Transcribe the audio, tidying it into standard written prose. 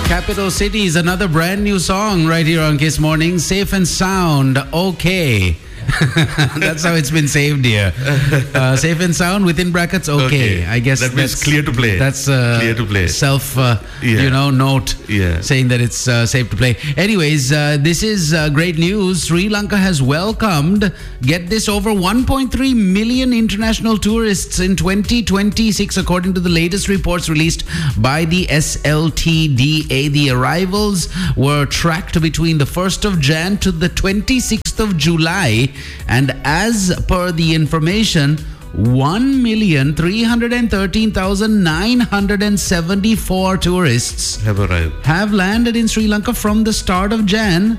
Capital Cities, another brand new song right here on Kiss Morning. Safe and Sound, okay. That's how it's been saved here. Safe and sound within brackets, okay. I guess that means clear to play. That's clear to play. Self, note saying that it's safe to play. Anyways, this is great news. Sri Lanka has welcomed, get this, over 1.3 million international tourists in 2026, according to the latest reports released by the SLTDA. The arrivals were tracked between the 1st of Jan to the 26th of July. And as per the information, 1,313,974 tourists have arrived, have landed in Sri Lanka from the start of Jan